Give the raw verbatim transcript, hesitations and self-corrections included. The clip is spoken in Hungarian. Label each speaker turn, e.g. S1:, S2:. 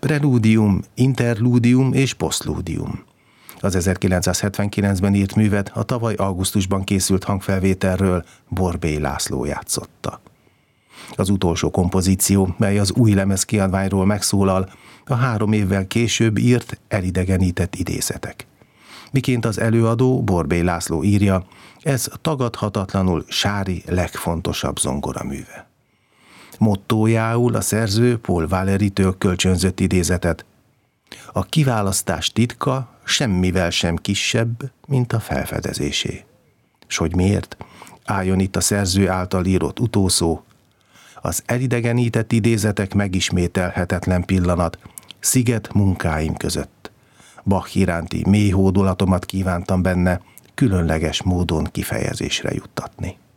S1: Preludium, interludium és postludium. Az ezerkilencszázhetvenkilencben írt művet a tavaly augusztusban készült hangfelvételről Borbély László játszotta. Az utolsó kompozíció, mely az új lemezkiadványról megszólal, a három évvel később írt elidegenített idézetek. Miként az előadó, Borbély László írja, ez tagadhatatlanul Sári legfontosabb zongoraműve. Mottójául a szerző Paul Valéry-től kölcsönzött idézetet: a kiválasztás titka semmivel sem kisebb, mint a felfedezésé. S hogy miért? Álljon itt a szerző által írott utószó: az elidegenített idézetek megismételhetetlen pillanat sziget munkáim között. Bach iránti mély hódolatomat kívántam benne különleges módon kifejezésre juttatni.